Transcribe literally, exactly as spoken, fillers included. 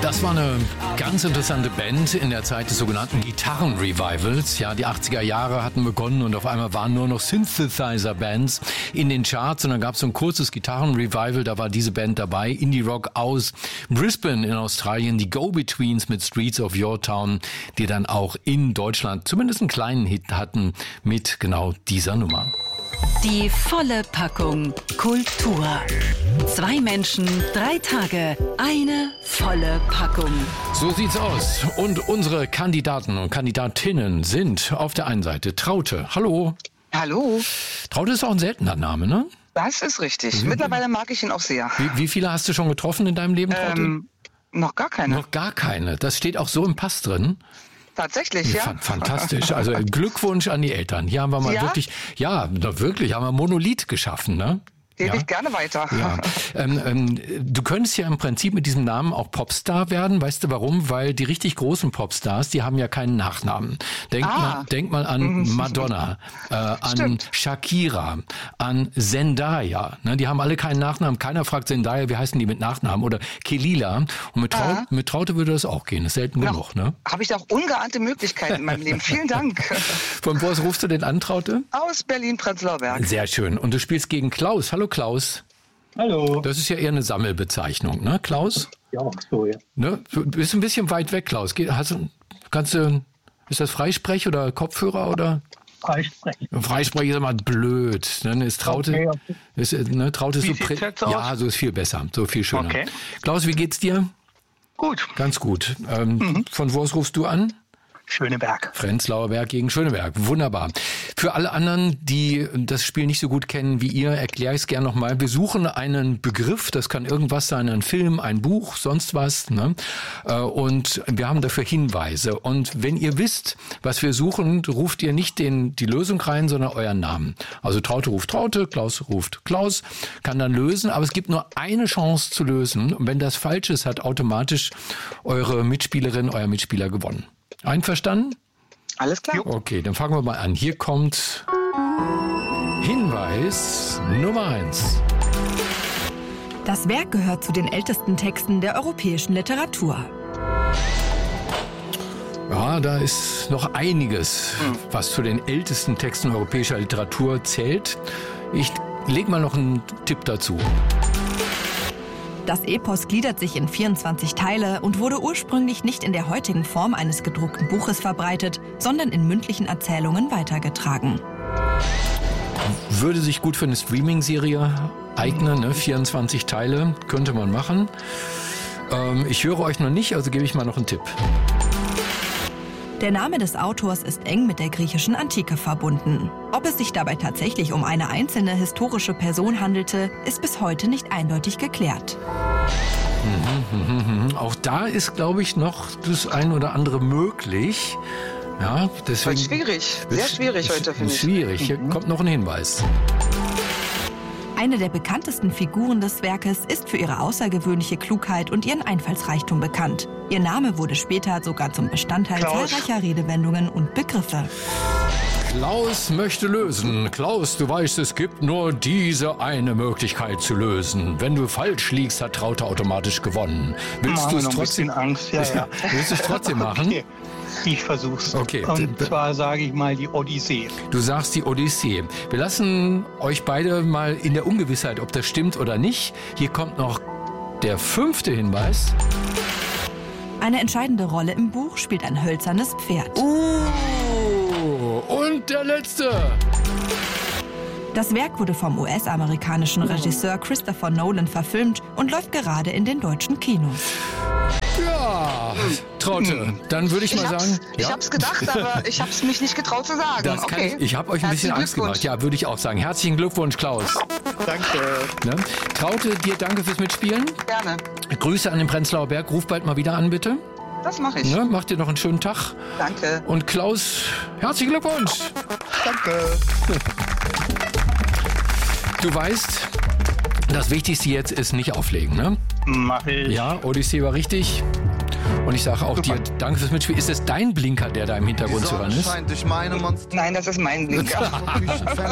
Das war eine ganz interessante Band in der Zeit des sogenannten Gitarren-Revivals. Ja, die achtziger Jahre hatten begonnen und auf einmal waren nur noch Synthesizer-Bands in den Charts und dann gab es so ein kurzes Gitarren-Revival, da war diese Band dabei, Indie-Rock aus Brisbane in Australien, die Go-Betweens mit Streets of Your Town, die dann auch in Deutschland zumindest einen kleinen Hit hatten mit genau dieser Nummer. Die volle Packung Kultur. Zwei Menschen, drei Tage, eine volle Packung. So sieht's aus. Und unsere Kandidaten und Kandidatinnen sind auf der einen Seite Traute. Hallo. Hallo. Traute ist auch ein seltener Name, ne? Das ist richtig. Wie, Mittlerweile mag ich ihn auch sehr. Wie, wie viele hast du schon getroffen in deinem Leben, Traute? Ähm, noch gar keine. Noch gar keine. Das steht auch so im Pass drin. Tatsächlich, ja. Fantastisch. Also Glückwunsch an die Eltern. Hier haben wir mal ja? wirklich, ja, wirklich, haben wir Monolith geschaffen, ne? Gebe ja. ich gerne weiter. Ja. Ähm, ähm, du könntest ja im Prinzip mit diesem Namen auch Popstar werden. Weißt du warum? Weil die richtig großen Popstars, die haben ja keinen Nachnamen. Denk, ah. mal, denk mal an Madonna, äh, an Stimmt. Shakira, an Zendaya. Ne, die haben alle keinen Nachnamen. Keiner fragt Zendaya, wie heißen die mit Nachnamen? Oder Kelila. Und mit, Trau- ah. mit Traute würde das auch gehen. Das ist selten ja. genug. Ne? Habe ich auch ungeahnte Möglichkeiten in meinem Leben. Vielen Dank. Von wo aus rufst du denn an, Traute? Aus Berlin-Prenzlauer Berg. Sehr schön. Und du spielst gegen Klaus. Hallo Klaus. Hallo. Das ist ja eher eine Sammelbezeichnung, ne, Klaus? Ja, so, ja. Ne? Du bist ein bisschen weit weg, Klaus. Geh, hast du, kannst du, ist das Freisprech oder Kopfhörer oder? Freisprech. Freisprech ist immer blöd. Ne? Ist Traute, okay, okay. Ist, ne, Traute ist wie so sieht's prä- jetzt aus? Ja, so ist viel besser, so viel schöner. Okay. Klaus, wie geht's dir? Gut. Ganz gut. Ähm, mhm. Von wo aus rufst du an? Schöneberg. Prenzlauer Berg gegen Schöneberg. Wunderbar. Für alle anderen, die das Spiel nicht so gut kennen wie ihr, erkläre ich es gerne nochmal. Wir suchen einen Begriff, das kann irgendwas sein, ein Film, ein Buch, sonst was. Ne? Und wir haben dafür Hinweise. Und wenn ihr wisst, was wir suchen, ruft ihr nicht den, die Lösung rein, sondern euren Namen. Also Traute ruft Traute, Klaus ruft Klaus, kann dann lösen. Aber es gibt nur eine Chance zu lösen. Und wenn das falsch ist, hat automatisch eure Mitspielerin, euer Mitspieler gewonnen. Einverstanden? Alles klar. Okay, dann fangen wir mal an. Hier kommt Hinweis Nummer eins. Das Werk gehört zu den ältesten Texten der europäischen Literatur. Ja, da ist noch einiges, was zu den ältesten Texten europäischer Literatur zählt. Ich leg mal noch einen Tipp dazu. Das Epos gliedert sich in vierundzwanzig Teile und wurde ursprünglich nicht in der heutigen Form eines gedruckten Buches verbreitet, sondern in mündlichen Erzählungen weitergetragen. Würde sich gut für eine Streaming-Serie eignen, ne? vierundzwanzig Teile könnte man machen. Ähm, ich höre euch noch nicht, also gebe ich mal noch einen Tipp. Der Name des Autors ist eng mit der griechischen Antike verbunden. Ob es sich dabei tatsächlich um eine einzelne historische Person handelte, ist bis heute nicht eindeutig geklärt. Mhm, mhm, mhm. Auch da ist, glaube ich, noch das ein oder andere möglich. Ja, deswegen Wird schwierig, sehr schwierig heute, finde ich. Schwierig, hier mhm. kommt noch ein Hinweis. Eine der bekanntesten Figuren des Werkes ist für ihre außergewöhnliche Klugheit und ihren Einfallsreichtum bekannt. Ihr Name wurde später sogar zum Bestandteil Klaus. zahlreicher Redewendungen und Begriffe. Klaus möchte lösen. Klaus, du weißt, es gibt nur diese eine Möglichkeit zu lösen. Wenn du falsch liegst, hat Traute automatisch gewonnen. Willst du es trotzdem? Angst, ja, ja. Willst du es trotzdem machen? Okay. Ich versuch's. Okay. Und zwar sage ich mal die Odyssee. Du sagst die Odyssee. Wir lassen euch beide mal in der Ungewissheit, ob das stimmt oder nicht. Hier kommt noch der fünfte Hinweis. Eine entscheidende Rolle im Buch spielt ein hölzernes Pferd. Uh, und der letzte. Das Werk wurde vom U S-amerikanischen Regisseur Christopher Nolan verfilmt und läuft gerade in den deutschen Kinos. Ja, Traute, dann würde ich, ich mal hab's, sagen... Ich ja. habe es gedacht, aber ich habe es mich nicht getraut zu sagen. Das kann okay. ich ich habe euch ein bisschen Angst gemacht. Ja, würde ich auch sagen. Herzlichen Glückwunsch, Klaus. Danke. Ne? Traute, dir danke fürs Mitspielen. Gerne. Grüße an den Prenzlauer Berg. Ruf bald mal wieder an, bitte. Das mache ich. Ne? Macht dir noch einen schönen Tag. Danke. Und Klaus, herzlichen Glückwunsch. Danke. Du weißt, das Wichtigste jetzt ist nicht auflegen, ne? Mach ich. Ja, Odyssee war richtig. Und ich sage auch Super. dir danke fürs Mitspielen. Ist es dein Blinker, der da im Hintergrund zu hören ist? Nein, das ist mein Blinker.